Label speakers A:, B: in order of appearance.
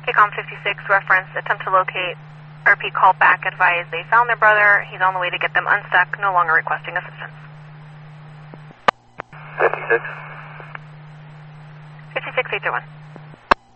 A: KCOM 56, reference, attempt to locate. RP call back, advise they found their brother. He's on the way to get them unstuck, no longer requesting assistance.
B: 56?
A: 56, 831.